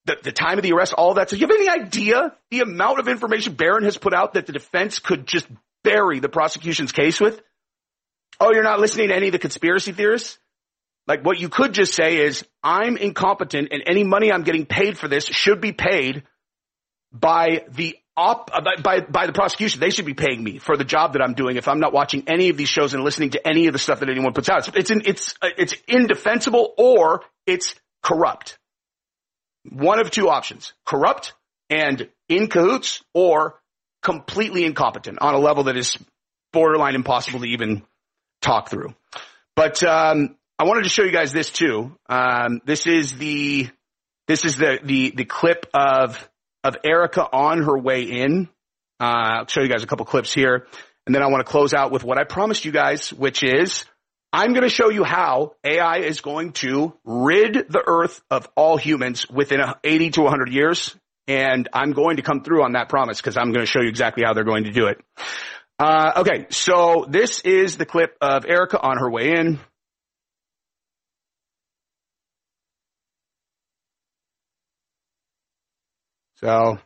the time of the arrest, all that. So you have any idea the amount of information Barron has put out that the defense could just bury the prosecution's case with? Oh, you're not listening to any of the conspiracy theorists? Like, what you could just say is, I'm incompetent and any money I'm getting paid for this should be paid by the prosecution. They should be paying me for the job that I'm doing if I'm not watching any of these shows and listening to any of the stuff that anyone puts out. It's indefensible or it's corrupt. One of two options: corrupt and in cahoots, or completely incompetent on a level that is borderline impossible to even talk through. But I wanted to show you guys this too. This is the clip of Erica on her way in. I'll show you guys a couple clips here, and then I want to close out with what I promised you guys, which is I'm going to show you how AI is going to rid the earth of all humans within 80 to 100 years. And I'm going to come through on that promise because I'm going to show you exactly how they're going to do it. Okay, so this is the clip of Erica on her way in. So,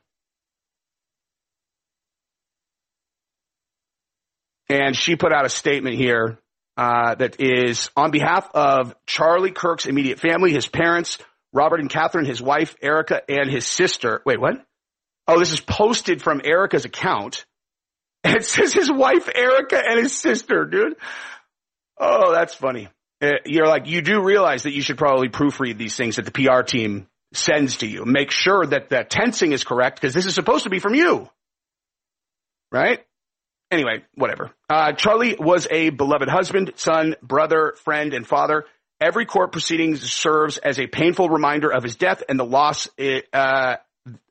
and she put out a statement here that is on behalf of Charlie Kirk's immediate family, his parents, Robert and Catherine, his wife, Erica, and his sister. Wait, what? Oh, this is posted from Erica's account. And it says his wife, Erica, and his sister, dude. Oh, that's funny. You're like, you do realize that you should probably proofread these things that the PR team sends to you. Make sure that the tensing is correct because this is supposed to be from you. Right? Anyway, whatever. Charlie was a beloved husband, son, brother, friend, and father. Every court proceeding serves as a painful reminder of his death and the loss that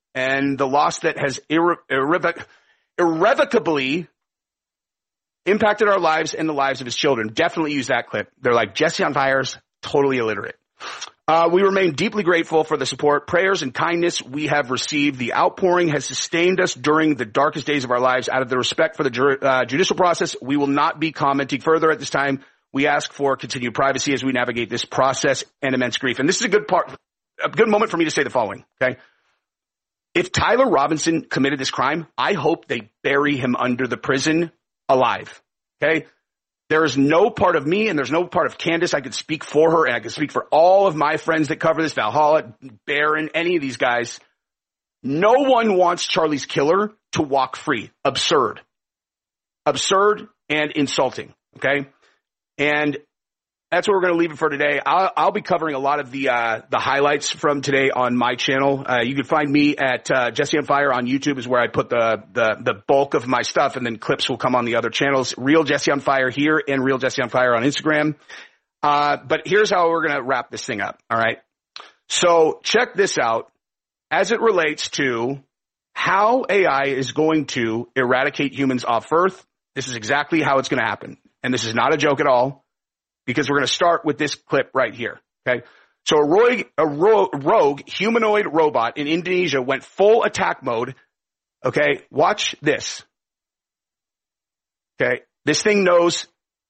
has irrevocably impacted our lives and the lives of his children. Definitely use that clip. They're like, Jesse on Fire's totally illiterate. We remain deeply grateful for the support, prayers, and kindness we have received. The outpouring has sustained us during the darkest days of our lives. Out of the respect for the judicial process, we will not be commenting further at this time. We ask for continued privacy as we navigate this process and immense grief. And this is a good moment for me to say the following, okay? If Tyler Robinson committed this crime, I hope they bury him under the prison alive, okay? There is no part of me and there's no part of Candace. I could speak for her and I could speak for all of my friends that cover this, Valhalla, Barron, any of these guys. No one wants Charlie's killer to walk free. Absurd. Absurd and insulting, okay? And that's where we're going to leave it for today. I'll be covering a lot of the highlights from today on my channel. You can find me at Jesse on Fire on YouTube is where I put the bulk of my stuff, and then clips will come on the other channels. Real Jesse on Fire here and Real Jesse on Fire on Instagram. But here's how we're going to wrap this thing up. All right. So check this out as it relates to how AI is going to eradicate humans off Earth. This is exactly how it's going to happen. And this is not a joke at all, because we're going to start with this clip right here, okay? So a rogue humanoid robot in Indonesia went full attack mode, okay? Watch this, okay? This thing knows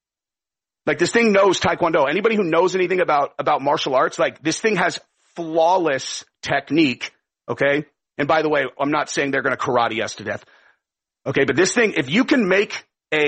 Taekwondo. Anybody who knows anything about martial arts, like, this thing has flawless technique, okay? And by the way, I'm not saying they're going to karate us to death, okay? But this thing, if you can make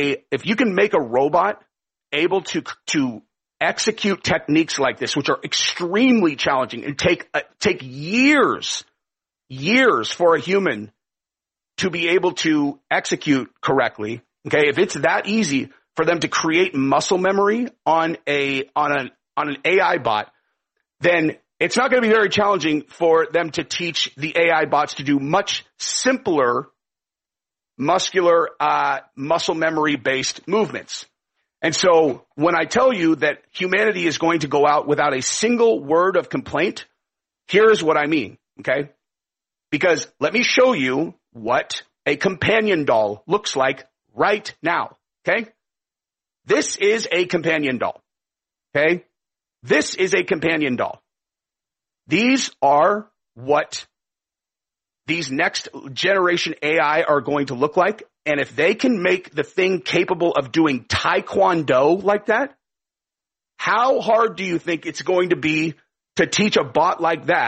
a robot able to execute techniques like this, which are extremely challenging and take years for a human to be able to execute correctly. Okay. If it's that easy for them to create muscle memory on an AI bot, then it's not going to be very challenging for them to teach the AI bots to do much simpler muscular, muscle memory based movements. And so when I tell you that humanity is going to go out without a single word of complaint, here's what I mean, okay? Because let me show you what a companion doll looks like right now, okay? This is a companion doll, okay? This is a companion doll. These are what these next generation AI are going to look like. And if they can make the thing capable of doing Taekwondo like that, how hard do you think it's going to be to teach a bot like that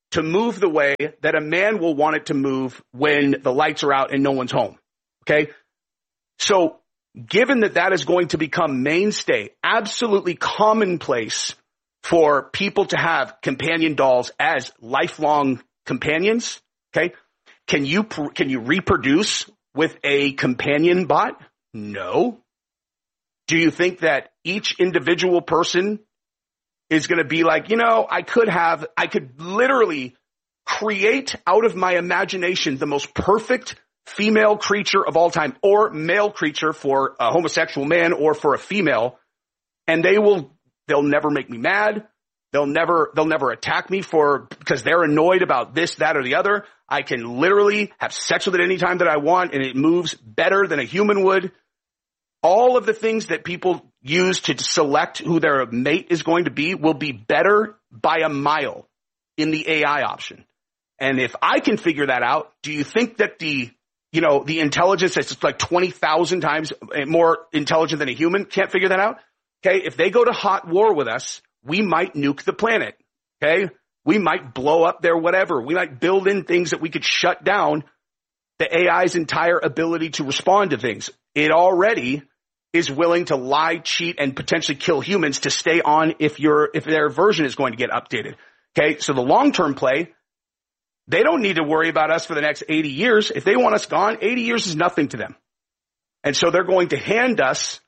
to move the way that a man will want it to move when the lights are out and no one's home. Okay. So given that that is going to become mainstay, absolutely commonplace for people to have companion dolls as lifelong companions. Okay. Can you reproduce with a companion bot? No. Do you think that each individual person is going to be like, I could literally create out of my imagination the most perfect female creature of all time, or male creature for a homosexual man or for a female, and they'll never make me mad. They'll never attack me because they're annoyed about this, that, or the other. I can literally have sex with it any time that I want, and it moves better than a human would. All of the things that people use to select who their mate is going to be will be better by a mile in the AI option. And if I can figure that out, do you think that the intelligence that's like 20,000 times more intelligent than a human can't figure that out? Okay. If they go to hot war with us, we might nuke the planet. Okay. We might blow up their whatever. We might build in things that we could shut down the AI's entire ability to respond to things. It already is willing to lie, cheat, and potentially kill humans to stay on if their version is going to get updated. Okay. So the long-term play, they don't need to worry about us for the next 80 years. If they want us gone, 80 years is nothing to them. And so they're going to hand us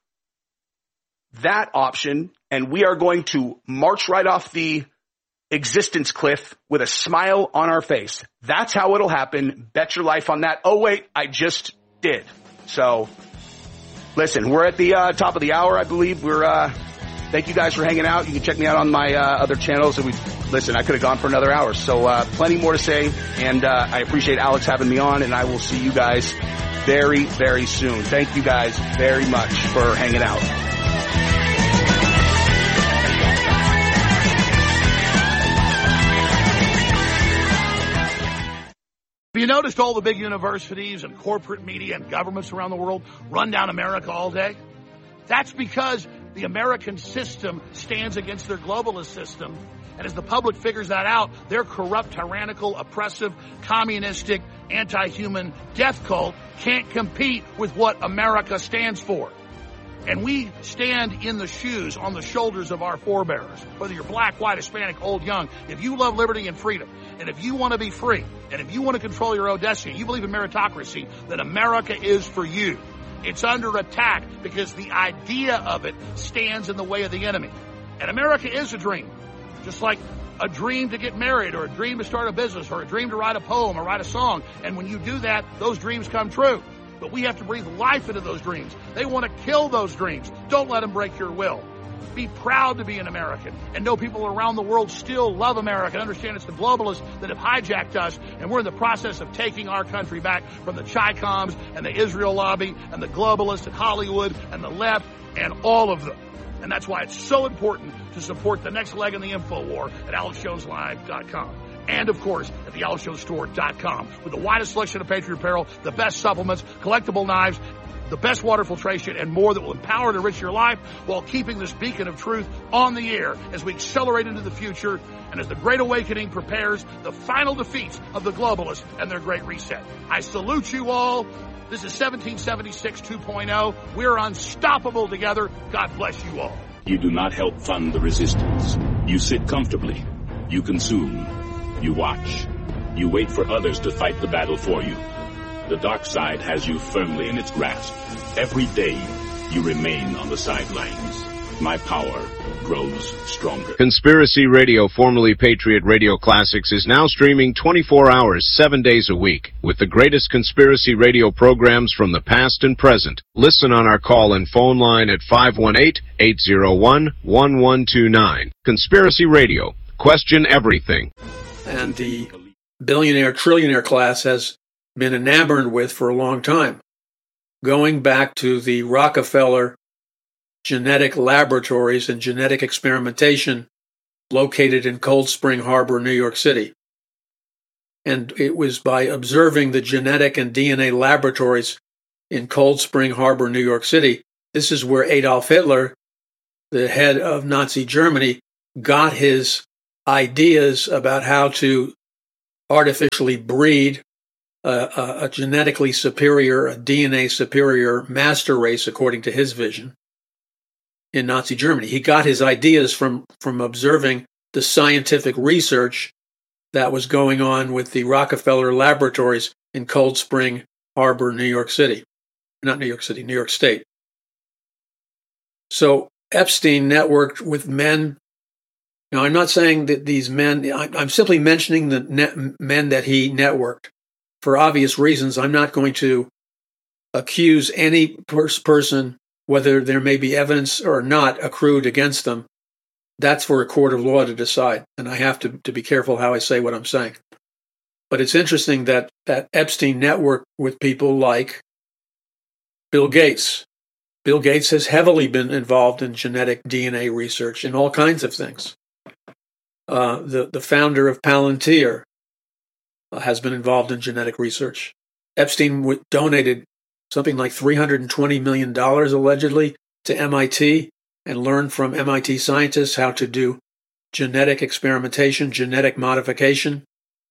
that option, and we are going to march right off the existence cliff with a smile on our face. That's how it'll happen. Bet your life on that. Oh, wait, I just did. So listen, we're at the top of the hour, I believe. Thank you guys for hanging out. You can check me out on my other channels. Listen, I could have gone for another hour. So plenty more to say, and I appreciate Alex having me on, and I will see you guys very, very soon. Thank you guys very much for hanging out. Have you noticed all the big universities and corporate media and governments around the world run down America all day? That's because the American system stands against their globalist system. And as the public figures that out, their corrupt, tyrannical, oppressive, communistic, anti-human death cult can't compete with what America stands for. And we stand in the shoes, on the shoulders of our forebears. Whether you're black, white, Hispanic, old, young, if you love liberty and freedom, and if you want to be free, and if you want to control your own destiny, you believe in meritocracy, then America is for you. It's under attack because the idea of it stands in the way of the enemy. And America is a dream. Just like a dream to get married, or a dream to start a business, or a dream to write a poem or write a song. And when you do that, those dreams come true. But we have to breathe life into those dreams. They want to kill those dreams. Don't let them break your will. Be proud to be an American and know people around the world still love America and understand it's the globalists that have hijacked us, and we're in the process of taking our country back from the Chi-Coms and the Israel lobby and the globalists at Hollywood and the left and all of them. And that's why it's so important to support the next leg in the info war at AlexJonesLive.com. And, of course, at the AlexJonesStore.com with the widest selection of Patriot apparel, the best supplements, collectible knives, the best water filtration, and more that will empower and enrich your life while keeping this beacon of truth on the air as we accelerate into the future and as the Great Awakening prepares the final defeats of the globalists and their Great Reset. I salute you all. This is 1776 2.0. We're unstoppable together. God bless you all. You do not help fund the resistance. You sit comfortably. You consume. You watch. You wait for others to fight the battle for you. The dark side has you firmly in its grasp. Every day, you remain on the sidelines. My power grows stronger. Conspiracy Radio, formerly Patriot Radio Classics, is now streaming 24 hours, 7 days a week, with the greatest conspiracy radio programs from the past and present. Listen on our call and phone line at 518-801-1129. Conspiracy Radio. Question everything. And the billionaire, trillionaire class has been enamored with for a long time, going back to the Rockefeller genetic laboratories and genetic experimentation located in Cold Spring Harbor, New York City. And it was by observing the genetic and DNA laboratories in Cold Spring Harbor, New York City. This is where Adolf Hitler, the head of Nazi Germany, got his ideas about how to artificially breed a genetically superior, a DNA superior master race, according to his vision, in Nazi Germany. He got his ideas from observing the scientific research that was going on with the Rockefeller laboratories in Cold Spring Harbor, New York City. Not New York City, New York State. So Epstein networked with men. Now, I'm not saying that these men, I'm simply mentioning the men that he networked. For obvious reasons, I'm not going to accuse any person, whether there may be evidence or not accrued against them. That's for a court of law to decide, and I have to be careful how I say what I'm saying. But it's interesting that Epstein networked with people like Bill Gates. Bill Gates has heavily been involved in genetic DNA research in all kinds of things. The founder of Palantir has been involved in genetic research. Epstein donated something like $320 million allegedly to MIT and learned from MIT scientists how to do genetic experimentation, genetic modification.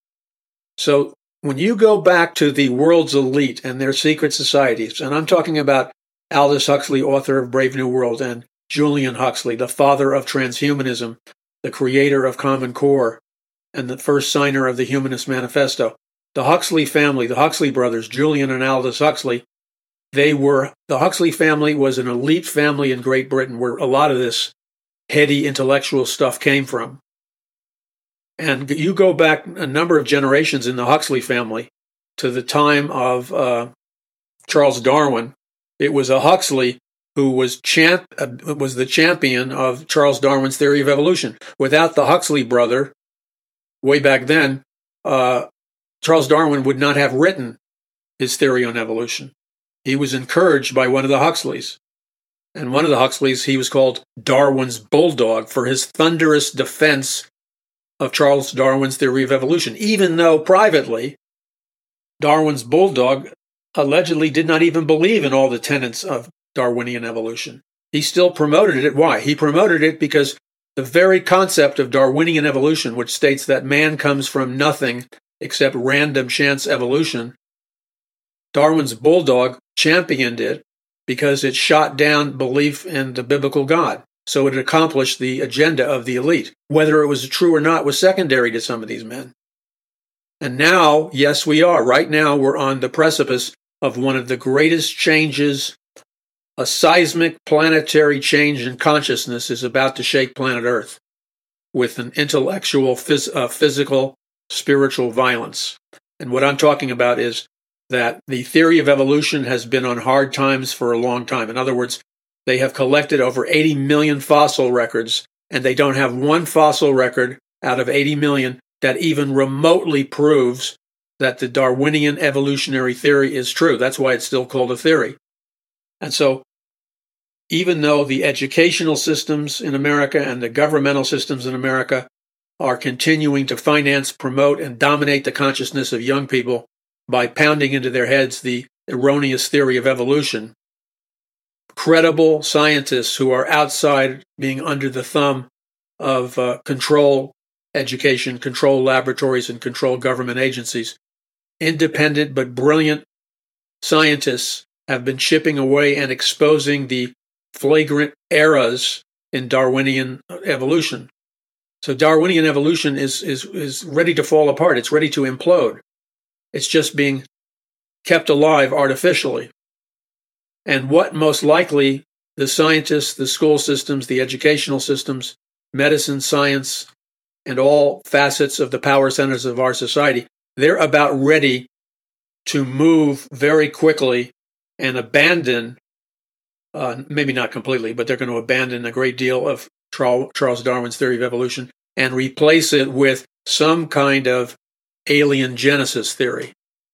So when you go back to the world's elite and their secret societies, and I'm talking about Aldous Huxley, author of Brave New World, and Julian Huxley, the father of transhumanism, the creator of Common Core, and the first signer of the Humanist Manifesto. The Huxley family, the Huxley brothers, Julian and Aldous Huxley, the Huxley family was an elite family in Great Britain where a lot of this heady intellectual stuff came from. And you go back a number of generations in the Huxley family to the time of Charles Darwin. It was a Huxley who was the champion of Charles Darwin's theory of evolution. Without the Huxley brother, way back then, Charles Darwin would not have written his theory on evolution. He was encouraged by one of the Huxleys. And one of the Huxleys, he was called Darwin's Bulldog for his thunderous defense of Charles Darwin's theory of evolution, even though privately, Darwin's Bulldog allegedly did not even believe in all the tenets of Darwinian evolution. He still promoted it. Why? He promoted it because the very concept of Darwinian evolution, which states that man comes from nothing except random chance evolution, Darwin's Bulldog championed it because it shot down belief in the biblical God. So it accomplished the agenda of the elite. Whether it was true or not was secondary to some of these men. And now, yes, we are. Right now, we're on the precipice of one of the greatest changes. A seismic planetary change in consciousness is about to shake planet Earth with an intellectual, physical, spiritual violence. And what I'm talking about is that the theory of evolution has been on hard times for a long time. In other words, they have collected over 80 million fossil records, and they don't have one fossil record out of 80 million that even remotely proves that the Darwinian evolutionary theory is true. That's why it's still called a theory. And so, even though the educational systems in America and the governmental systems in America are continuing to finance, promote, and dominate the consciousness of young people by pounding into their heads the erroneous theory of evolution, credible scientists who are outside being under the thumb of control education, control laboratories, and control government agencies, independent but brilliant scientists have been chipping away and exposing the flagrant errors in Darwinian evolution. So Darwinian evolution is ready to fall apart. It's ready to implode. It's just being kept alive artificially. And what most likely the scientists, the school systems, the educational systems, medicine, science, and all facets of the power centers of our society, they're about ready to move very quickly and abandon, maybe not completely, but they're going to abandon a great deal of Charles Darwin's theory of evolution and replace it with some kind of alien genesis theory.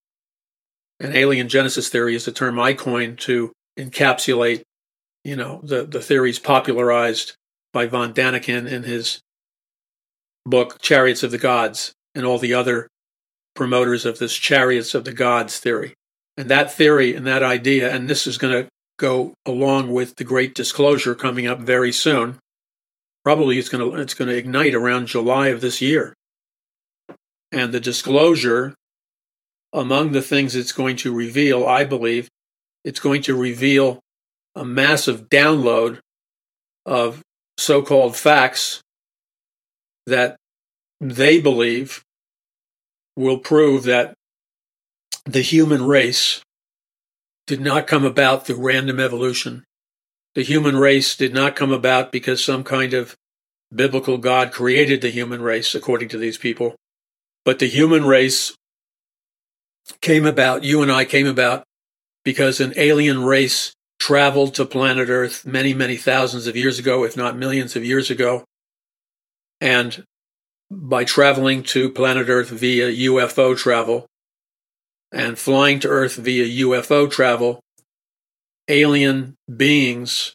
And alien genesis theory is a term I coined to encapsulate, the theories popularized by von Daniken in his book, Chariots of the Gods, and all the other promoters of this Chariots of the Gods theory. And that theory and that idea, and this is going to go along with the great disclosure coming up very soon. Probably it's going to ignite around July of this year. And the disclosure, among the things it's going to reveal, I believe, it's going to reveal a massive download of so-called facts that they believe will prove that the human race did not come about through random evolution. The human race did not come about because some kind of biblical God created the human race, according to these people. But the human race came about, you and I came about, because an alien race traveled to planet Earth many, many thousands of years ago, if not millions of years ago. And by traveling to planet Earth via UFO travel and flying to Earth via UFO travel, alien beings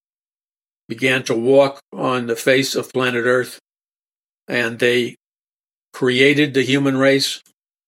began to walk on the face of planet Earth, and they created the human race,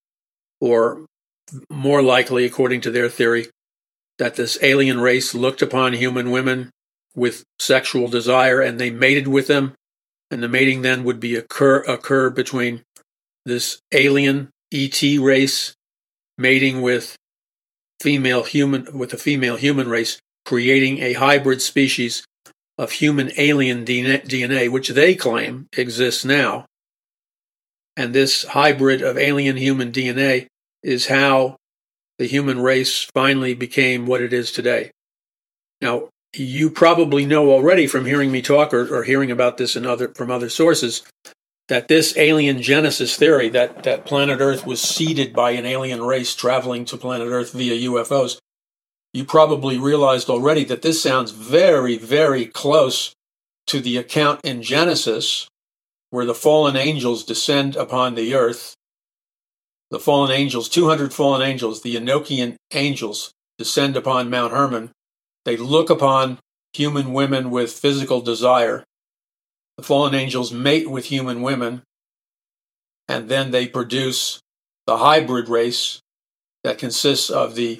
or more likely, according to their theory, that this alien race looked upon human women with sexual desire and they mated with them, and the mating then would be occur between this alien ET race mating with a female human race, creating a hybrid species of human alien DNA, which they claim exists now. And this hybrid of alien human DNA is how the human race finally became what it is today. Now, you probably know already from hearing me talk or hearing about this from other sources, that this alien genesis theory, that planet Earth was seeded by an alien race traveling to planet Earth via UFOs, you probably realized already that this sounds very, very close to the account in Genesis where the fallen angels descend upon the earth. The fallen angels, 200 fallen angels, the Enochian angels, descend upon Mount Hermon. They look upon human women with physical desire. The fallen angels mate with human women, and then they produce the hybrid race that consists of the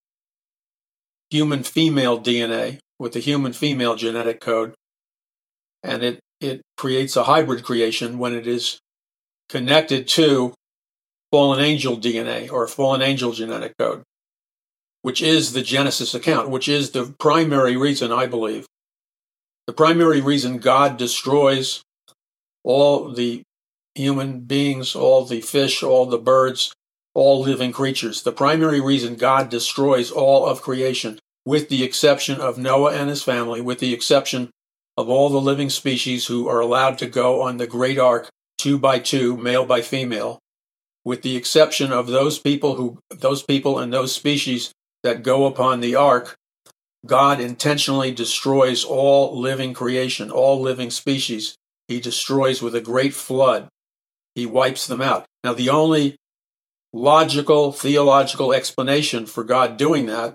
human female DNA with the human female genetic code, and it creates a hybrid creation when it is connected to fallen angel DNA or fallen angel genetic code, which is the Genesis account, which is the primary reason, I believe, the primary reason God destroys all the human beings, all the fish, all the birds, all living creatures. The primary reason God destroys all of creation, with the exception of Noah and his family, with the exception of all the living species who are allowed to go on the great ark 2 by 2, male by female, with the exception of those people and those species that go upon the ark, God intentionally destroys all living creation, all living species. He destroys with a great flood. He wipes them out. Now, the only logical, theological explanation for God doing that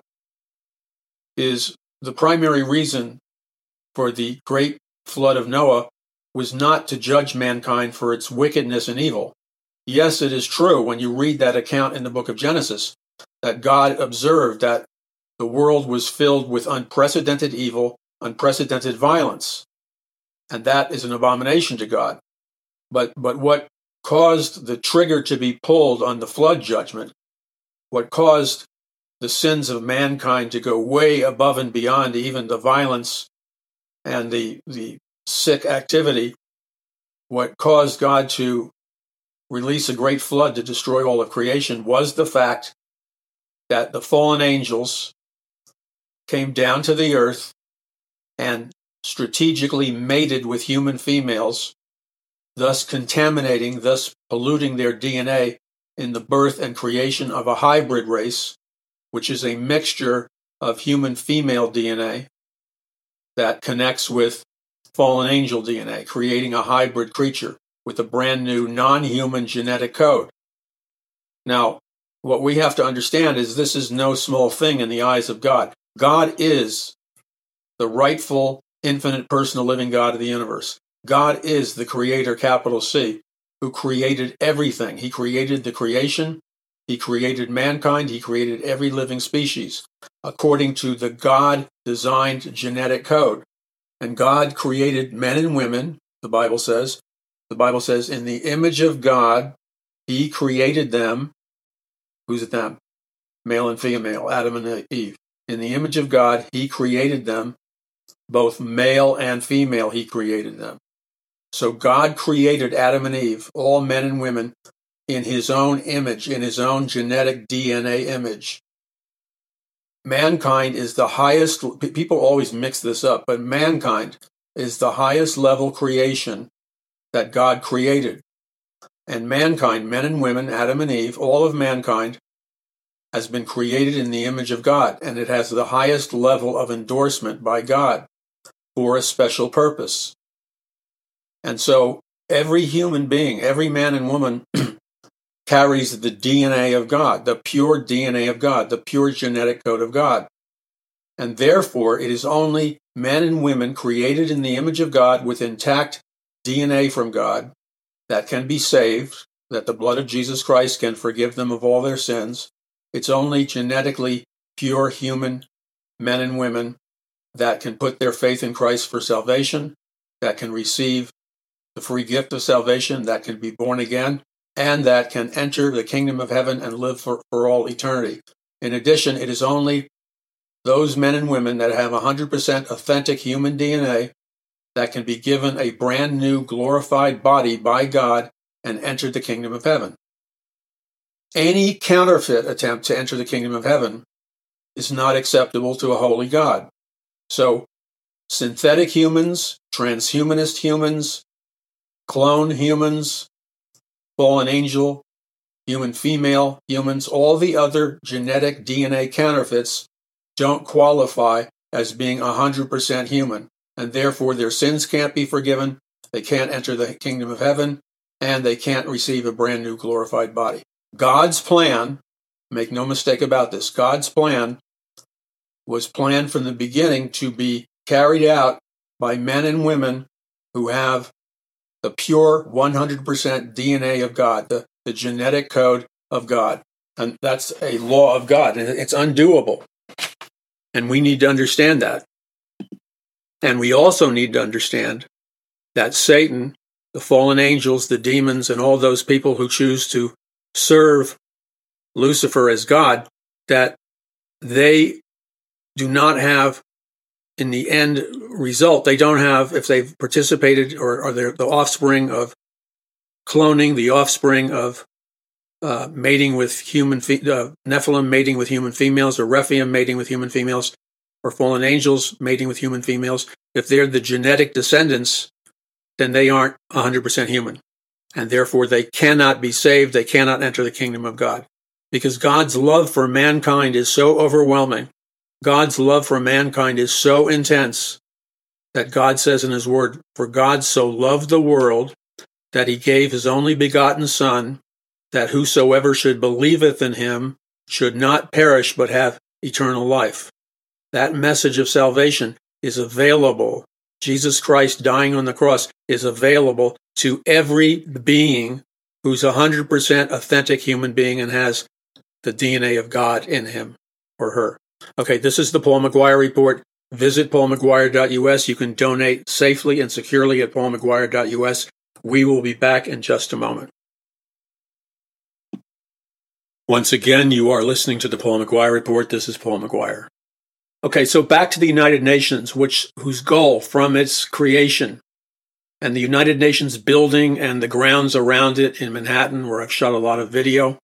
is the primary reason for the great flood of Noah was not to judge mankind for its wickedness and evil. Yes, it is true when you read that account in the book of Genesis that God observed that the world was filled with unprecedented evil, unprecedented violence, and that is an abomination to God. But what caused the trigger to be pulled on the flood judgment, what caused the sins of mankind to go way above and beyond even the violence and the sick activity, what caused God to release a great flood to destroy all of creation was the fact that the fallen angels came down to the earth and strategically mated with human females, thus contaminating, thus polluting their DNA in the birth and creation of a hybrid race, which is a mixture of human female DNA that connects with fallen angel DNA, creating a hybrid creature with a brand new non-human genetic code. Now, what we have to understand is this is no small thing in the eyes of God. God is the rightful, infinite, personal, living God of the universe. God is the creator, capital C, who created everything. He created the creation. He created mankind. He created every living species according to the God-designed genetic code. And God created men and women, the Bible says. The Bible says, in the image of God He created them. Who's it them? Male and female, Adam and Eve. In the image of God, he created them. Both male and female, he created them. So God created Adam and Eve, all men and women, in his own image, in his own genetic DNA image. Mankind is the highest, people always mix this up, but mankind is the highest level creation that God created. And mankind, men and women, Adam and Eve, all of mankind, has been created in the image of God, and it has the highest level of endorsement by God for a special purpose. And so every human being, every man and woman carries the DNA of God, the pure DNA of God, the pure genetic code of God. And therefore, it is only men and women created in the image of God with intact DNA from God that can be saved, that the blood of Jesus Christ can forgive them of all their sins. It's only genetically pure human men and women that can put their faith in Christ for salvation, that can receive the free gift of salvation, that can be born again, and that can enter the kingdom of heaven and live for all eternity. In addition, it is only those men and women that have 100% authentic human DNA that can be given a brand new glorified body by God and enter the kingdom of heaven. Any counterfeit attempt to enter the kingdom of heaven is not acceptable to a holy God. So, synthetic humans, transhumanist humans, clone humans, fallen angel, human female humans, all the other genetic DNA counterfeits don't qualify as being 100% human, and therefore their sins can't be forgiven, they can't enter the kingdom of heaven, and they can't receive a brand new glorified body. God's plan, make no mistake about this, God's plan was planned from the beginning to be carried out by men and women who have the pure 100% DNA of God, the genetic code of God. And that's a law of God, and it's undoable. And we need to understand that. And we also need to understand that Satan, the fallen angels, the demons, and all those people who choose to serve Lucifer as God, that they do not have, in the end result, they don't have, if they've participated or they're the offspring of cloning, the offspring of mating with human, Nephilim mating with human females, or Rephaim mating with human females, or fallen angels mating with human females, if they're the genetic descendants, then they aren't 100% human. And therefore they cannot be saved, they cannot enter the kingdom of God. Because God's love for mankind is so overwhelming, God's love for mankind is so intense, that God says in his word, "For God so loved the world, that he gave his only begotten Son, that whosoever should believeth in him should not perish but have eternal life." That message of salvation is available. Jesus Christ dying on the cross is available to every being who's 100% authentic human being and has the DNA of God in him or her. Okay, this is the Paul McGuire Report. Visit paulmcguire.us. You can donate safely and securely at paulmcguire.us. We will be back in just a moment. Once again, you are listening to the Paul McGuire Report. This is Paul McGuire. Okay, so back to the United Nations, whose goal from its creation and the United Nations building and the grounds around it in Manhattan, where I've shot a lot of video,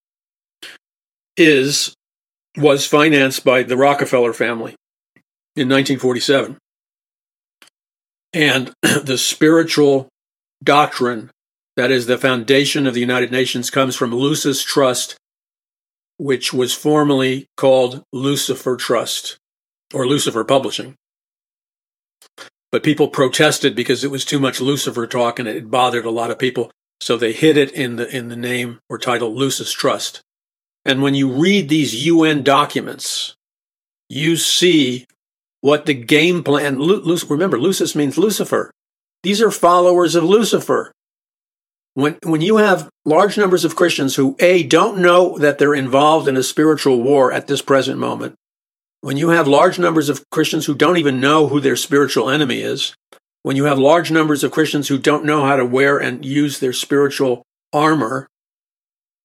was financed by the Rockefeller family in 1947. And the spiritual doctrine that is the foundation of the United Nations comes from Lucis Trust, which was formerly called Lucifer Trust, or Lucifer Publishing. But people protested because it was too much Lucifer talk and it bothered a lot of people, so they hid it in the name or title Lucis Trust. And when you read these UN documents, you see what the game plan, remember, Lucis means Lucifer. These are followers of Lucifer. When you have large numbers of Christians who, A, don't know that they're involved in a spiritual war at this present moment, when you have large numbers of Christians who don't even know who their spiritual enemy is, when you have large numbers of Christians who don't know how to wear and use their spiritual armor,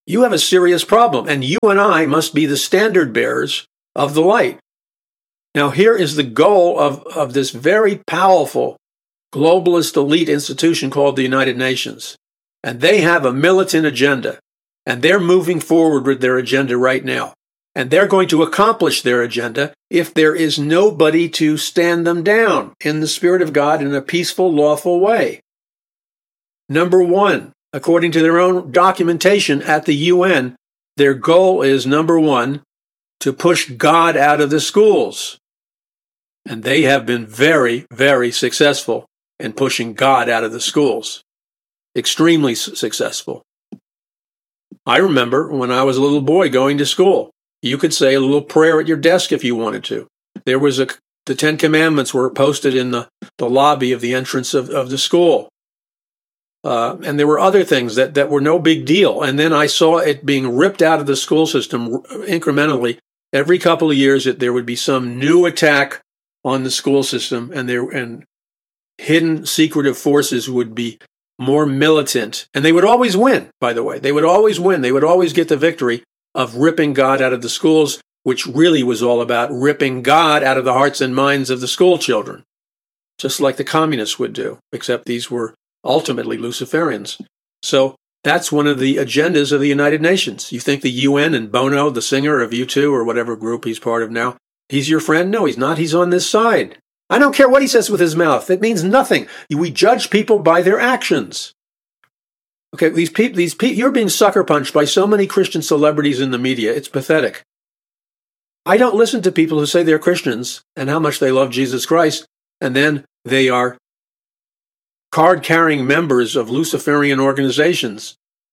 You have a serious problem, and you and I must be the standard bearers of the light. Now, here is the goal of this very powerful globalist elite institution called the United Nations. And they have a militant agenda, and they're moving forward with their agenda right now. And they're going to accomplish their agenda if there is nobody to stand them down in the Spirit of God in a peaceful, lawful way. Number one, according to their own documentation at the UN, their goal is, number one, to push God out of the schools. And they have been very, very successful in pushing God out of the schools. Extremely successful. I remember when I was a little boy going to school, you could say a little prayer at your desk if you wanted to. There was the Ten Commandments were posted in the lobby of the entrance of the school. And there were other things that were no big deal. And then I saw it being ripped out of the school system incrementally. Every couple of years, there would be some new attack on the school system, and hidden secretive forces would be more militant. And they would always win, by the way. They would always win. They would always get the victory of ripping God out of the schools, which really was all about ripping God out of the hearts and minds of the school children, just like the communists would do, except these were ultimately Luciferians. So that's one of the agendas of the United Nations. You think the UN and Bono, the singer of U2 or whatever group he's part of now, he's your friend? No, he's not. He's on this side. I don't care what he says with his mouth. It means nothing. We judge people by their actions. Okay, these people, you're being sucker punched by so many Christian celebrities in the media. It's pathetic. I don't listen to people who say they're Christians and how much they love Jesus Christ, and then they are card-carrying members of Luciferian organizations.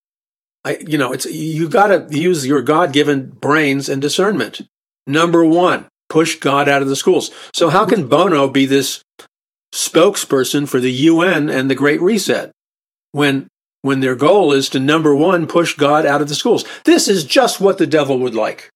You got to use your God-given brains and discernment. Number one, push God out of the schools. So how can Bono be this spokesperson for the UN and the Great Reset when their goal is to, number one, push God out of the schools? This is just what the devil would like.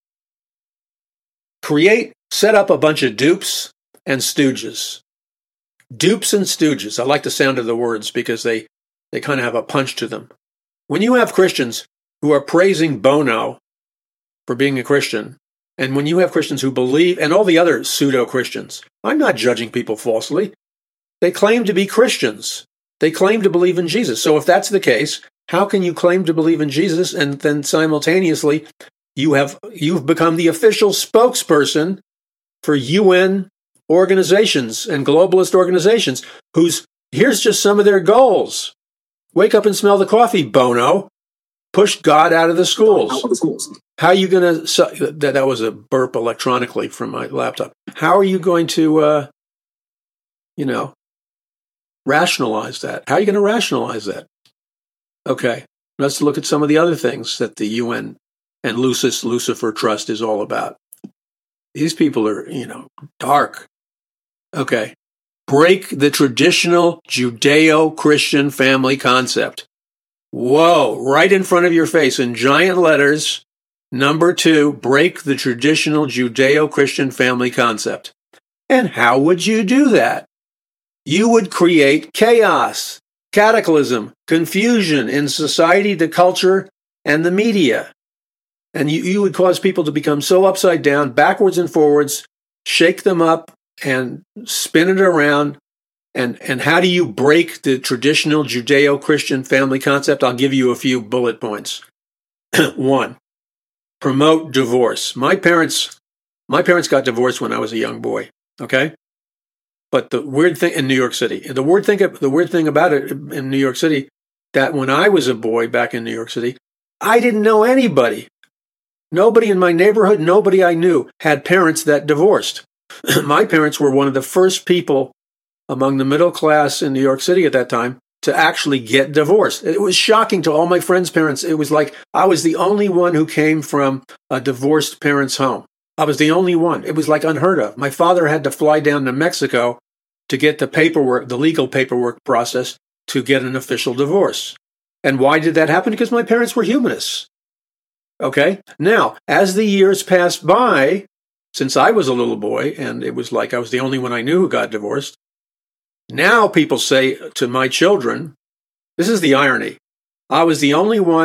Set up a bunch of dupes and stooges. Dupes and stooges. I like the sound of the words because they kind of have a punch to them. When you have Christians who are praising Bono for being a Christian, and when you have Christians who believe, and all the other pseudo-Christians, I'm not judging people falsely. They claim to be Christians. They claim to believe in Jesus. So if that's the case, how can you claim to believe in Jesus and then simultaneously you've become the official spokesperson for UN organizations and globalist organizations here's just some of their goals. Wake up and smell the coffee, Bono. Push God out of the schools. How are you going to... That was a burp electronically from my laptop. How are you going to, rationalize that? How are you going to rationalize that? Okay, let's look at some of the other things that the UN and Lucifer Trust is all about. These people are, dark. Okay. Break the traditional Judeo-Christian family concept. Whoa, right in front of your face in giant letters. Number 2, break the traditional Judeo-Christian family concept. And how would you do that? You would create chaos, cataclysm, confusion in society, the culture, and the media. And you would cause people to become so upside down, backwards and forwards, shake them up and spin it around. And how do you break the traditional Judeo-Christian family concept? I'll give you a few bullet points. 1, promote divorce. My parents got divorced when I was a young boy, okay? But the weird thing in New York City, the weird thing about it in New York City, that when I was a boy back in New York City, I didn't know anybody. Nobody in my neighborhood, nobody I knew had parents that divorced. My parents were one of the first people among the middle class in New York City at that time to actually get divorced. It was shocking to all my friends' parents. It was like I was the only one who came from a divorced parent's home. I was the only one. It was like unheard of. My father had to fly down to Mexico to get the legal paperwork process to get an official divorce. And why did that happen? Because my parents were humanists. Okay? Now, as the years passed by, since I was a little boy, and it was like I was the only one I knew who got divorced, now people say to my children, this is the irony, I was the only one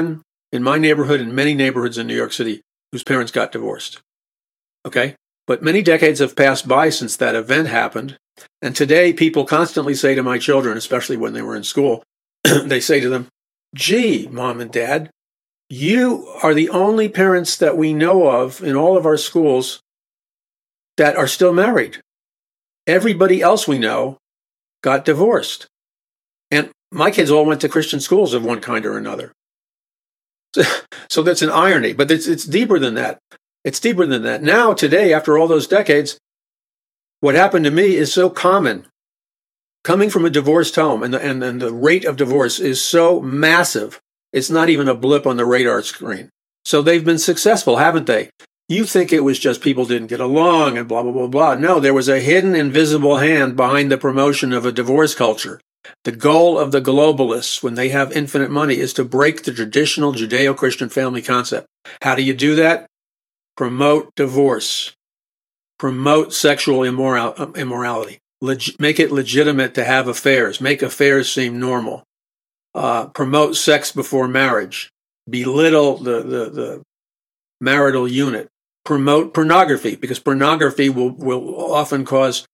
in my neighborhood and many neighborhoods in New York City whose parents got divorced. Okay? But many decades have passed by since that event happened. And today people constantly say to my children, especially when they were in school, they say to them, gee, Mom and Dad, you are the only parents that we know of in all of our schools that are still married. Everybody else we know got divorced. And my kids all went to Christian schools of one kind or another. So that's an irony, but it's deeper than that. It's deeper than that. Now, today, after all those decades, what happened to me is so common. Coming from a divorced home, and the rate of divorce is so massive, it's not even a blip on the radar screen. So they've been successful, haven't they? You think it was just people didn't get along and blah, blah, blah, blah. No, there was a hidden, invisible hand behind the promotion of a divorce culture. The goal of the globalists, when they have infinite money, is to break the traditional Judeo-Christian family concept. How do you do that? Promote divorce. Promote sexual immorality. Make it legitimate to have affairs. Make affairs seem normal. Promote sex before marriage. Belittle the marital unit. Promote pornography, because pornography will often cause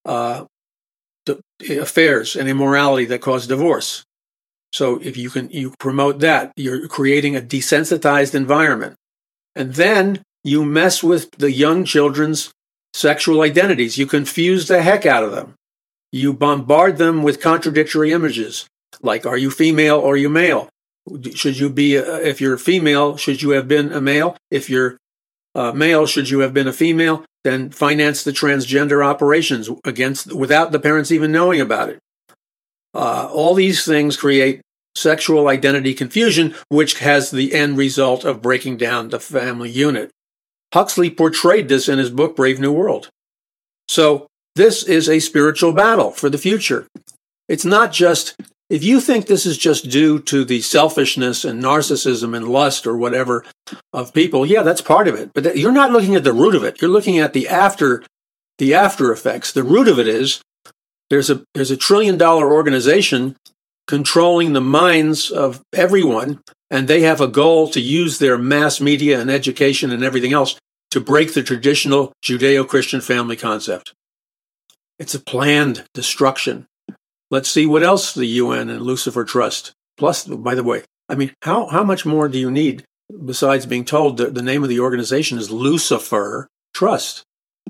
affairs and immorality that cause divorce. So if you promote that, you're creating a desensitized environment. And then you mess with the young children's sexual identities. You confuse the heck out of them. You bombard them with contradictory images, like, are you female or are you male? Should you be, if you're female, should you have been a male? If you're male, should you have been a female? Then finance the transgender operations without the parents even knowing about it. All these things create sexual identity confusion, which has the end result of breaking down the family unit. Huxley portrayed this in his book, Brave New World. So this is a spiritual battle for the future. It's not just, if you think this is just due to the selfishness and narcissism and lust or whatever of people, yeah, that's part of it. But you're not looking at the root of it. You're looking at the after effects. The root of it is there's a $1 trillion organization controlling the minds of everyone, and they have a goal to use their mass media and education and everything else to break the traditional Judeo-Christian family concept. It's a planned destruction. Let's see what else the UN and Lucifer trust. Plus, by the way, I mean, how much more do you need besides being told that the name of the organization is Lucifer Trust?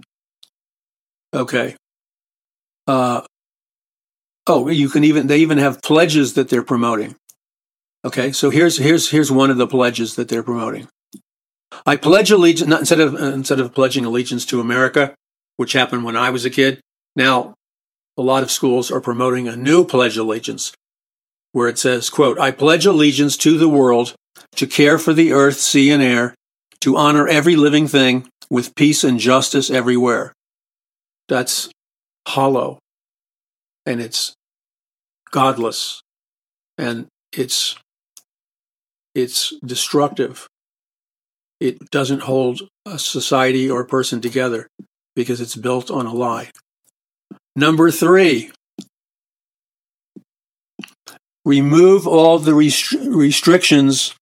Okay. They even have pledges that they're promoting. Okay, so here's one of the pledges that they're promoting. I pledge allegiance, instead of pledging allegiance to America, which happened when I was a kid. Now, a lot of schools are promoting a new pledge allegiance, where it says, quote, I pledge allegiance to the world, to care for the earth, sea, and air, to honor every living thing with peace and justice everywhere. That's hollow, and it's godless, and it's destructive. It doesn't hold a society or a person together because it's built on a lie. Number 3, remove all the restrictions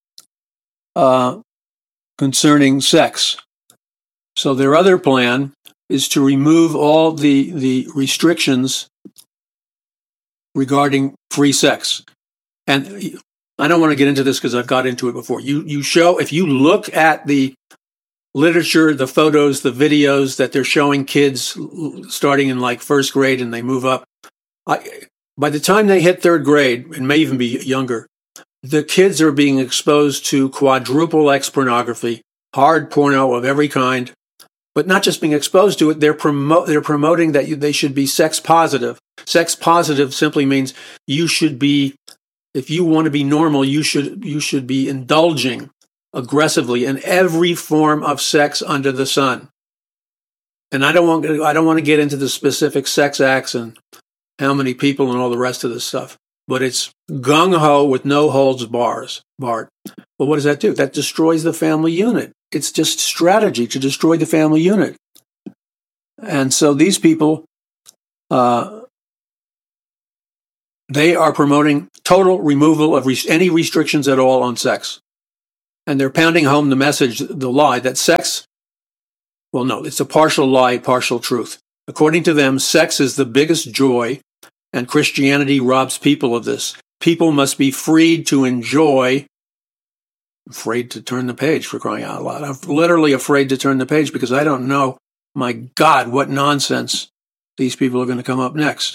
concerning sex. So their other plan is to remove all the restrictions regarding free sex. And I don't want to get into this because I've got into it before. If you look at the literature, the photos, the videos that they're showing kids starting in like first grade and they move up, by the time they hit third grade, and may even be younger, the kids are being exposed to quadruple X pornography, hard porno of every kind, but not just being exposed to it, they're promoting that they should be sex positive. Sex positive simply means you should be, if you want to be normal, you should be indulging aggressively in every form of sex under the sun. And I don't want to get into the specific sex acts and how many people and all the rest of this stuff, but it's gung-ho with no holds barred. Well, what does that do? That destroys the family unit. It's just strategy to destroy the family unit. And so these people, they are promoting total removal of any restrictions at all on sex. And they're pounding home the message, the lie, that sex, well, no, it's a partial lie, partial truth. According to them, sex is the biggest joy, and Christianity robs people of this. People must be freed to enjoy. Afraid to turn the page, for crying out loud. I'm literally afraid to turn the page because I don't know, my God, what nonsense these people are going to come up next.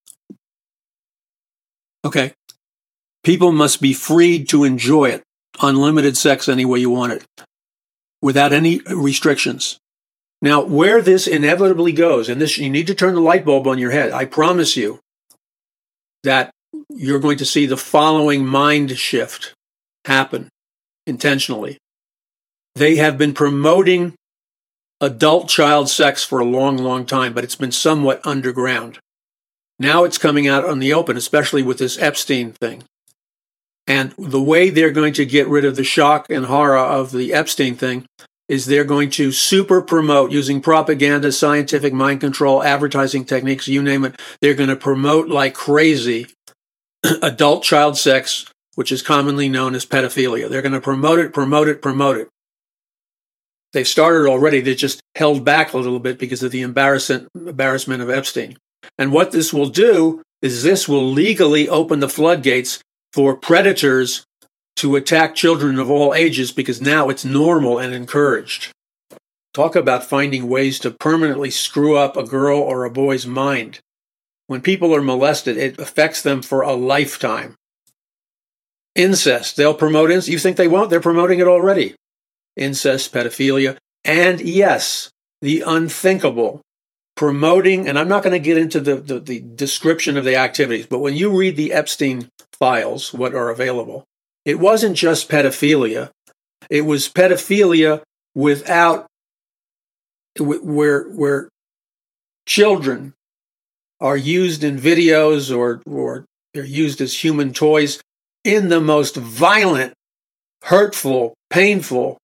Okay. People must be freed to enjoy it. Unlimited sex any way you want it, without any restrictions. Now, where this inevitably goes, and this, you need to turn the light bulb on your head. I promise you that you're going to see the following mind shift happen intentionally. They have been promoting adult-child sex for a long, long time, but it's been somewhat underground. Now it's coming out on the open, especially with this Epstein thing. And the way they're going to get rid of the shock and horror of the Epstein thing is they're going to super promote, using propaganda, scientific mind control, advertising techniques, you name it. They're going to promote like crazy adult-child sex, which is commonly known as pedophilia. They're going to promote it. They've started already. They just held back a little bit because of the embarrassment of Epstein. And what this will do is this will legally open the floodgates for predators to attack children of all ages, because now it's normal and encouraged. Talk about finding ways to permanently screw up a girl or a boy's mind. When people are molested, it affects them for a lifetime. Incest, they'll promote incest. You think they won't? They're promoting it already. Incest, pedophilia, and yes, the unthinkable. Promoting, and I'm not going to get into the description of the activities, but when you read the Epstein files, what are available, it wasn't just pedophilia. It was pedophilia without, where children are used in videos or they're used as human toys in the most violent, hurtful, painful,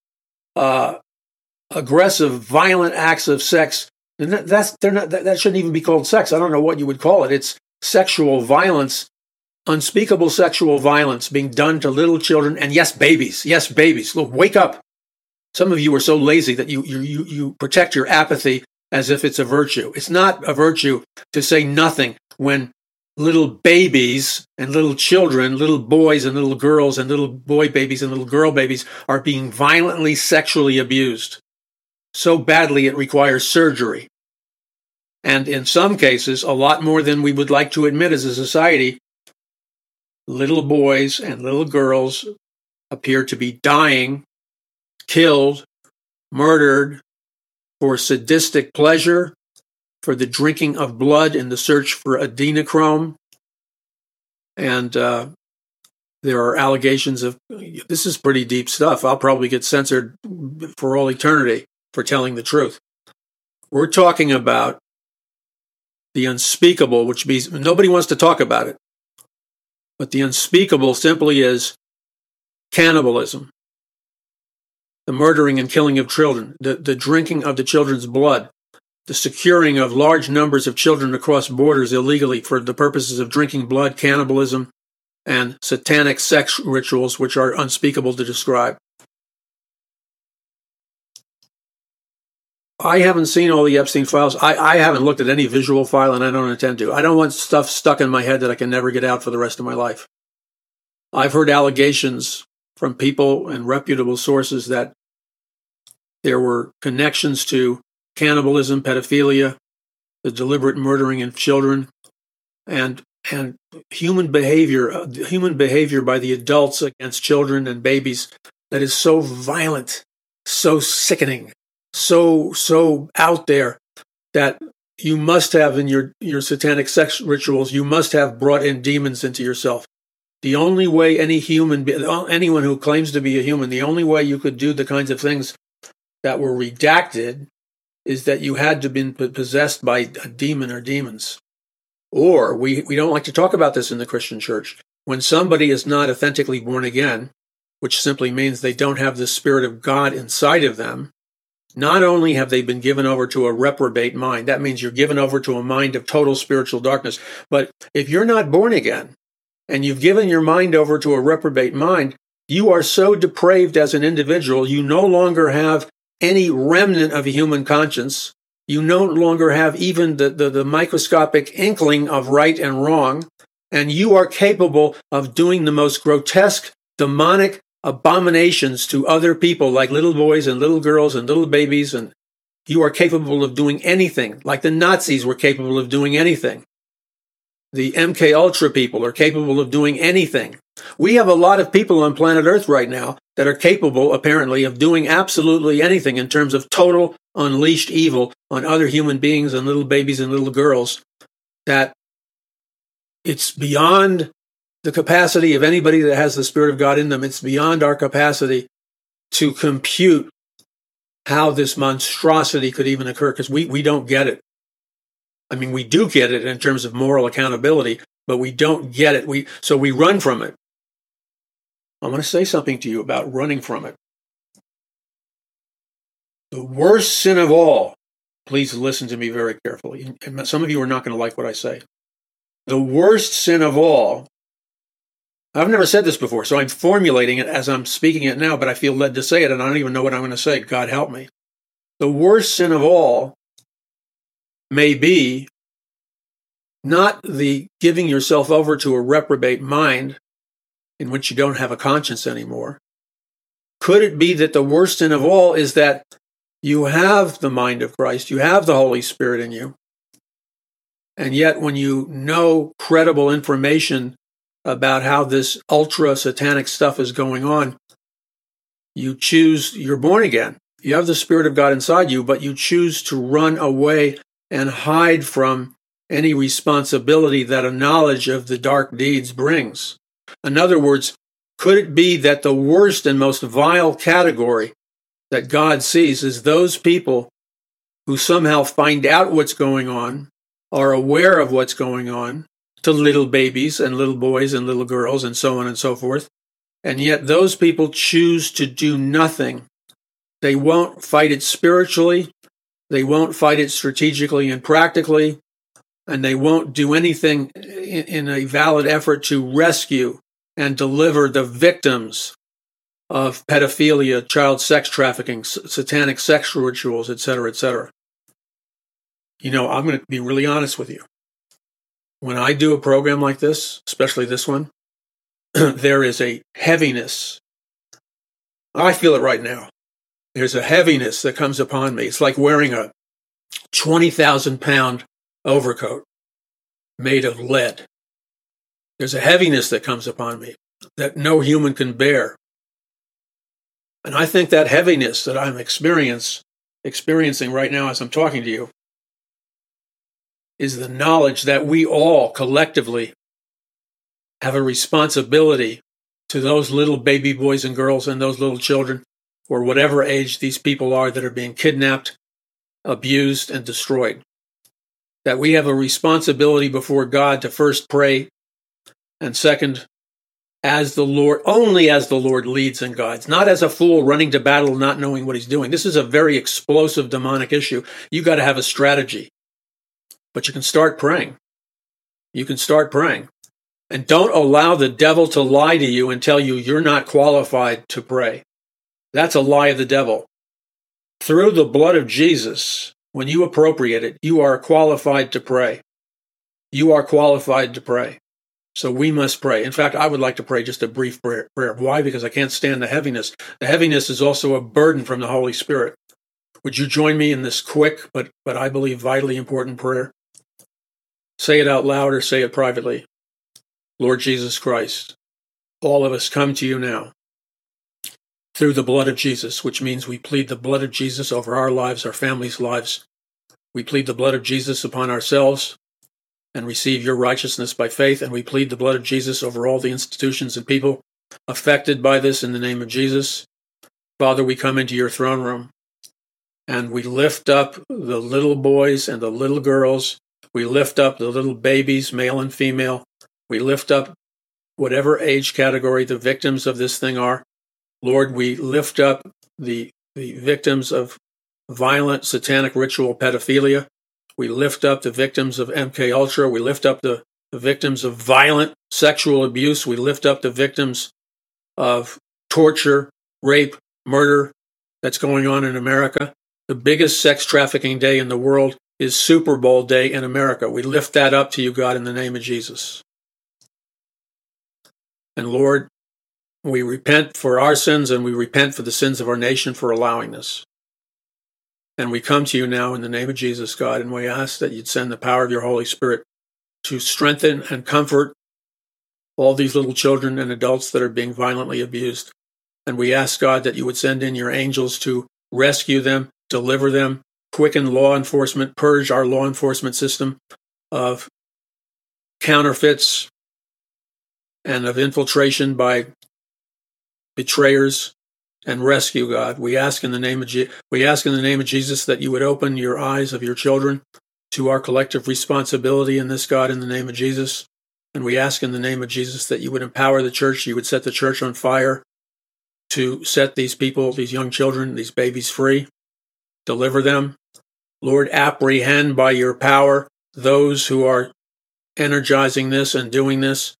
aggressive, violent acts of sex. And that shouldn't even be called sex. I don't know what you would call it. It's sexual violence, unspeakable sexual violence being done to little children. And yes, babies. Look, wake up. Some of you are so lazy that you protect your apathy as if it's a virtue. It's not a virtue to say nothing when little babies and little children, little boys and little girls and little boy babies and little girl babies are being violently sexually abused. So badly it requires surgery. And in some cases, a lot more than we would like to admit as a society, little boys and little girls appear to be dying, killed, murdered for sadistic pleasure, for the drinking of blood in the search for adrenochrome. And there are allegations of, this is pretty deep stuff. I'll probably get censored for all eternity for telling the truth. We're talking about the unspeakable, which means nobody wants to talk about it. But the unspeakable simply is cannibalism, the murdering and killing of children, the drinking of the children's blood, the securing of large numbers of children across borders illegally for the purposes of drinking blood, cannibalism, and satanic sex rituals, which are unspeakable to describe. I haven't seen all the Epstein files. I haven't looked at any visual file, and I don't intend to. I don't want stuff stuck in my head that I can never get out for the rest of my life. I've heard allegations from people and reputable sources that there were connections to cannibalism, pedophilia, the deliberate murdering of children, and human behavior by the adults against children and babies that is so violent, so sickening, so out there, that you must have in your satanic sex rituals, you must have brought in demons into yourself. The only way anyone who claims to be a human, the only way you could do the kinds of things that were redacted is that you had to have been possessed by a demon or demons. Or, we don't like to talk about this in the Christian church, when somebody is not authentically born again, which simply means they don't have the Spirit of God inside of them, not only have they been given over to a reprobate mind, that means you're given over to a mind of total spiritual darkness, but if you're not born again, and you've given your mind over to a reprobate mind, You are so depraved as an individual, you no longer have any remnant of a human conscience. You no longer have even the microscopic inkling of right and wrong. And you are capable of doing the most grotesque, demonic abominations to other people, like little boys and little girls and little babies. And you are capable of doing anything, like the Nazis were capable of doing anything. The MK Ultra people are capable of doing anything. We have a lot of people on planet Earth right now that are capable, apparently, of doing absolutely anything in terms of total unleashed evil on other human beings and little babies and little girls, that it's beyond the capacity of anybody that has the Spirit of God in them. It's beyond our capacity to compute how this monstrosity could even occur, because we don't get it. I mean, we do get it in terms of moral accountability, but we don't get it. So we run from it. I'm going to say something to you about running from it. The worst sin of all, please listen to me very carefully. And some of you are not going to like what I say. The worst sin of all, I've never said this before, so I'm formulating it as I'm speaking it now, but I feel led to say it, and I don't even know what I'm going to say. God help me. The worst sin of all may be not the giving yourself over to a reprobate mind in which you don't have a conscience anymore. Could it be that the worst sin of all is that you have the mind of Christ, you have the Holy Spirit in you, and yet when you know credible information about how this ultra-satanic stuff is going on, you're born again. You have the Spirit of God inside you, but you choose to run away and hide from any responsibility that a knowledge of the dark deeds brings. In other words, could it be that the worst and most vile category that God sees is those people who somehow find out what's going on, are aware of what's going on, to little babies and little boys and little girls and so on and so forth, and yet those people choose to do nothing. They won't fight it spiritually, they won't fight it strategically and practically, and they won't do anything in a valid effort to rescue and deliver the victims of pedophilia, child sex trafficking, satanic sexual rituals, etc., etc. You know, I'm going to be really honest with you. When I do a program like this, especially this one, there is a heaviness. I feel it right now. There's a heaviness that comes upon me. It's like wearing a 20,000-pound overcoat made of lead. There's a heaviness that comes upon me that no human can bear. And I think that heaviness that I'm experiencing right now as I'm talking to you is the knowledge that we all collectively have a responsibility to those little baby boys and girls and those little children, or whatever age these people are that are being kidnapped, abused, and destroyed. That we have a responsibility before God to first pray, and second, only as the Lord leads and guides, not as a fool running to battle not knowing what he's doing. This is a very explosive demonic issue. You got to have a strategy. But you can start praying. You can start praying. And don't allow the devil to lie to you and tell you you're not qualified to pray. That's a lie of the devil. Through the blood of Jesus, when you appropriate it, you are qualified to pray. You are qualified to pray. So we must pray. In fact, I would like to pray just a brief prayer. Why? Because I can't stand the heaviness. The heaviness is also a burden from the Holy Spirit. Would you join me in this quick, but I believe vitally important prayer? Say it out loud or say it privately. Lord Jesus Christ, all of us come to you now through the blood of Jesus, which means we plead the blood of Jesus over our lives, our families' lives. We plead the blood of Jesus upon ourselves and receive your righteousness by faith, and we plead the blood of Jesus over all the institutions and people affected by this in the name of Jesus. Father, we come into your throne room and we lift up the little boys and the little girls. We lift up the little babies, male and female. We lift up whatever age category the victims of this thing are. Lord, we lift up the victims of violent satanic ritual pedophilia. We lift up the victims of MK Ultra. We lift up the victims of violent sexual abuse. We lift up the victims of torture, rape, murder that's going on in America. The biggest sex trafficking day in the world is Super Bowl day in America. We lift that up to you, God, in the name of Jesus. And Lord, we repent for our sins and we repent for the sins of our nation for allowing this. And we come to you now in the name of Jesus, God, and we ask that you'd send the power of your Holy Spirit to strengthen and comfort all these little children and adults that are being violently abused. And we ask, God, that you would send in your angels to rescue them, deliver them, quicken law enforcement, purge our law enforcement system of counterfeits and of infiltration by betrayers, and rescue, God. We ask in the name of Jesus that you would open your eyes of your children to our collective responsibility in this, God, in the name of Jesus. And we ask in the name of Jesus that you would empower the church, you would set the church on fire to set these people, these young children, these babies free, deliver them. Lord, apprehend by your power those who are energizing this and doing this.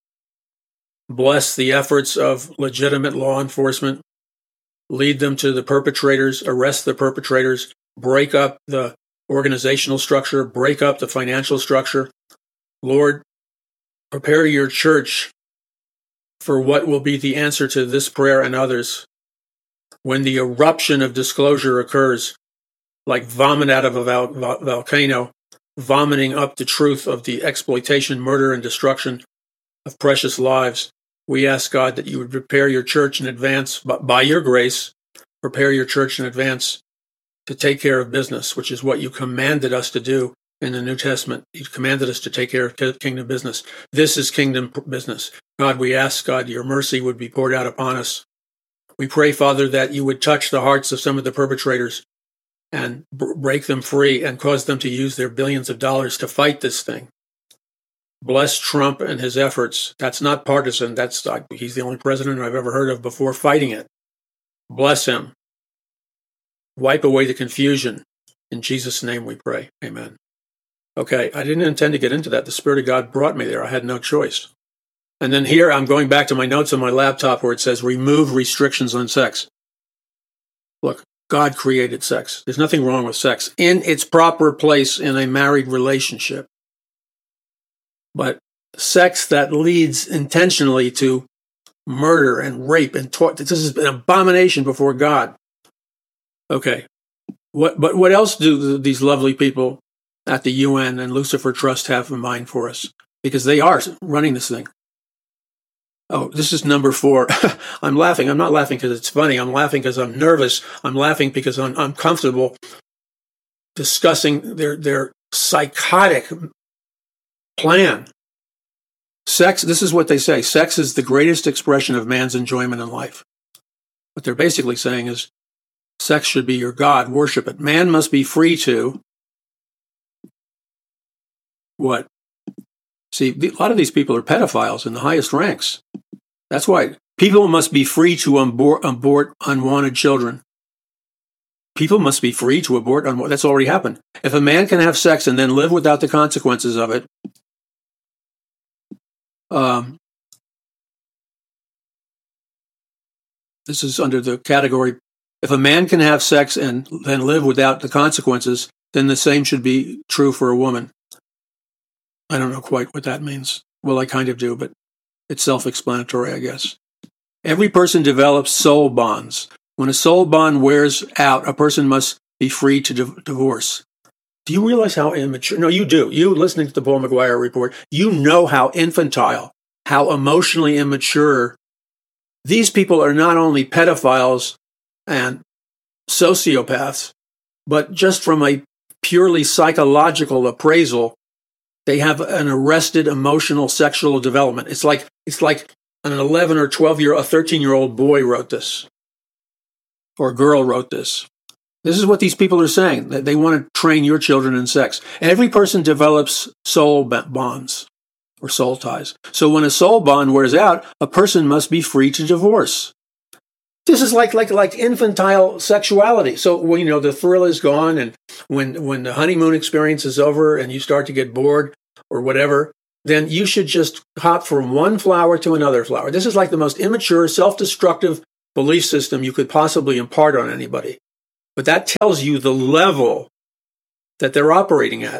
Bless the efforts of legitimate law enforcement. Lead them to the perpetrators, arrest the perpetrators, break up the organizational structure, break up the financial structure. Lord, prepare your church for what will be the answer to this prayer and others. When the eruption of disclosure occurs, like vomit out of a volcano, vomiting up the truth of the exploitation, murder, and destruction of precious lives, we ask, God, that you would prepare your church in advance, by your grace, prepare your church in advance to take care of business, which is what you commanded us to do in the New Testament. You commanded us to take care of kingdom business. This is kingdom business. God, we ask, God, your mercy would be poured out upon us. We pray, Father, that you would touch the hearts of some of the perpetrators and break them free and cause them to use their billions of dollars to fight this thing. Bless Trump and his efforts. That's not partisan. He's the only president I've ever heard of before fighting it. Bless him. Wipe away the confusion. In Jesus' name we pray. Amen. Okay, I didn't intend to get into that. The Spirit of God brought me there. I had no choice. And then here I'm going back to my notes on my laptop where it says remove restrictions on sex. Look, God created sex. There's nothing wrong with sex in its proper place in a married relationship. But sex that leads intentionally to murder and rape and torture, this is an abomination before God. Okay. What else do these lovely people at the UN and Lucifer Trust have in mind for us? Because they are running this thing. Oh, this is number 4. I'm laughing. I'm not laughing because it's funny. I'm laughing because I'm nervous. I'm laughing because I'm uncomfortable discussing their psychotic plan. Sex, this is what they say. Sex is the greatest expression of man's enjoyment in life. What they're basically saying is sex should be your God. Worship it. Man must be free to what? See, a lot of these people are pedophiles in the highest ranks. That's why people must be free to abort unwanted children. People must be free to abort unwanted. That's already happened. If a man can have sex and then live without the consequences of it, this is under the category, if a man can have sex and then live without the consequences, then the same should be true for a woman. I don't know quite what that means. Well, I kind of do, but it's self-explanatory, I guess. Every person develops soul bonds. When a soul bond wears out, a person must be free to divorce. Do you realize how immature? No, you do. You, listening to the Paul McGuire report, you know how infantile, how emotionally immature. These people are not only pedophiles and sociopaths, but just from a purely psychological appraisal, they have an arrested emotional sexual development. It's like an 11 or 12-year-old, a 13-year-old boy wrote this, or a girl wrote this. This is what these people are saying, that they want to train your children in sex. Every person develops soul bonds or soul ties. So when a soul bond wears out, a person must be free to divorce. This is like infantile sexuality. So when, the thrill is gone and when the honeymoon experience is over and you start to get bored or whatever, then you should just hop from one flower to another flower. This is like the most immature, self-destructive belief system you could possibly impart on anybody. But that tells you the level that they're operating at.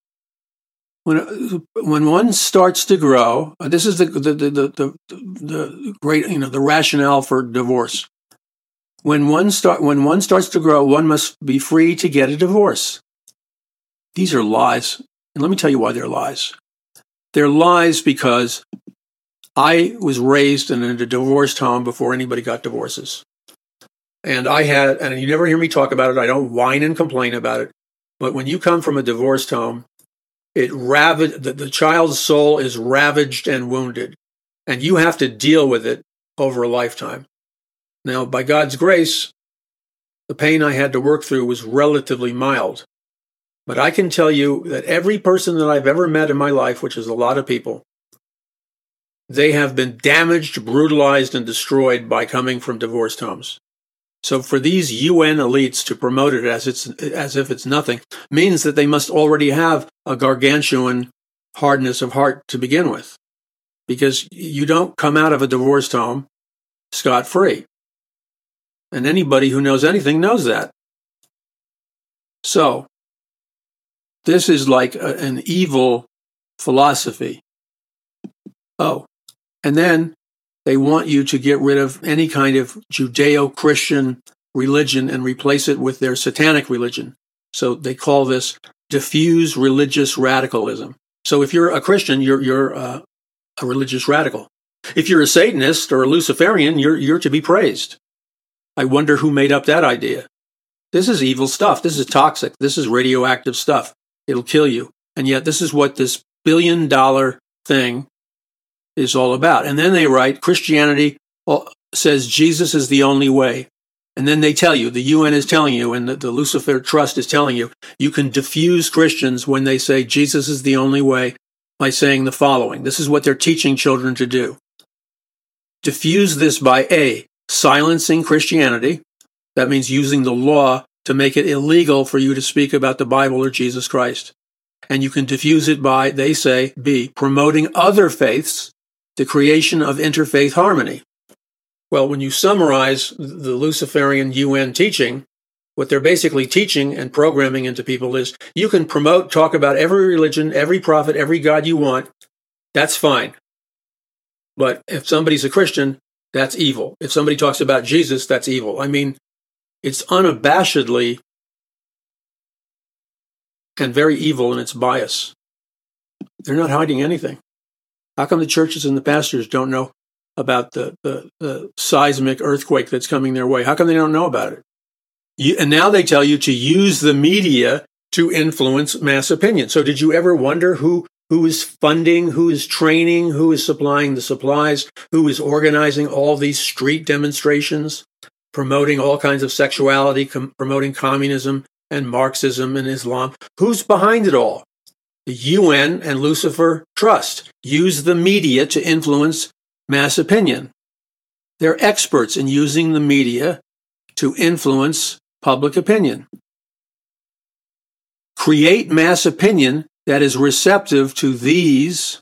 When one starts to grow, this is the great, the rationale for divorce. When one starts to grow, one must be free to get a divorce. These are lies, and let me tell you why they're lies. They're lies because I was raised in a divorced home before anybody got divorces. And and you never hear me talk about it, I don't whine and complain about it, but when you come from a divorced home, the child's soul is ravaged and wounded, and you have to deal with it over a lifetime. Now, by God's grace, the pain I had to work through was relatively mild. But I can tell you that every person that I've ever met in my life, which is a lot of people, they have been damaged, brutalized, and destroyed by coming from divorced homes. So for these UN elites to promote it as if it's nothing means that they must already have a gargantuan hardness of heart to begin with, because you don't come out of a divorced home scot-free. And anybody who knows anything knows that. So this is like an evil philosophy. Oh, and then they want you to get rid of any kind of Judeo-Christian religion and replace it with their satanic religion. So they call this diffuse religious radicalism. So if you're a Christian, you're a religious radical. If you're a Satanist or a Luciferian, you're to be praised. I wonder who made up that idea. This is evil stuff. This is toxic. This is radioactive stuff. It'll kill you. And yet this is what this billion-dollar thing is all about. And then they write, Christianity says Jesus is the only way. And then they tell you, the UN is telling you, and the Lucifer Trust is telling you, you can diffuse Christians when they say Jesus is the only way by saying the following. This is what they're teaching children to do. Diffuse this by A, silencing Christianity. That means using the law to make it illegal for you to speak about the Bible or Jesus Christ. And you can diffuse it by, they say, B, promoting other faiths, the creation of interfaith harmony. Well, when you summarize the Luciferian UN teaching, what they're basically teaching and programming into people is you can talk about every religion, every prophet, every God you want. That's fine. But if somebody's a Christian, that's evil. If somebody talks about Jesus, that's evil. I mean, it's unabashedly and very evil in its bias. They're not hiding anything. How come the churches and the pastors don't know about the seismic earthquake that's coming their way? How come they don't know about it? And now they tell you to use the media to influence mass opinion. So did you ever wonder who is funding, who is training, who is supplying the supplies, who is organizing all these street demonstrations, promoting all kinds of sexuality, promoting communism and Marxism and Islam? Who's behind it all? The UN and Lucifer Trust use the media to influence mass opinion. They're experts in using the media to influence public opinion. Create mass opinion that is receptive to these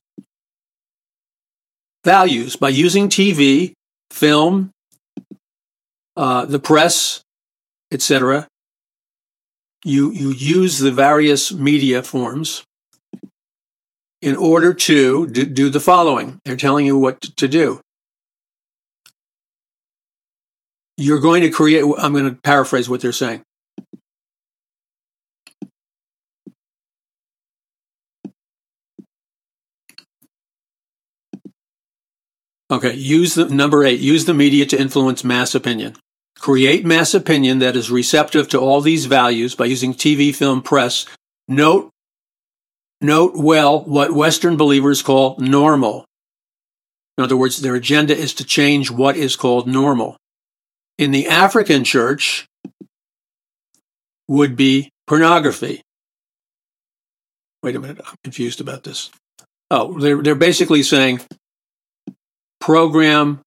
values by using TV, film, the press, etc. You use the various media forms in order to do the following. They're telling you what to do. You're going to create, I'm going to paraphrase what they're saying. Okay, number 8, use the media to influence mass opinion. Create mass opinion that is receptive to all these values by using TV, film, press. Note well what Western believers call normal. In other words, their agenda is to change what is called normal. In the African church would be pornography. Wait a minute, I'm confused about this. Oh, they're basically saying program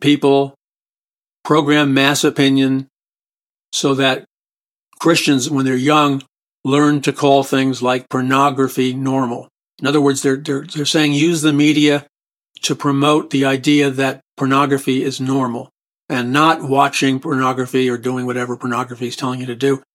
mass opinion so that Christians, when they're young, learn to call things like pornography normal. In other words, they're saying use the media to promote the idea that pornography is normal, and not watching pornography or doing whatever pornography is telling you to do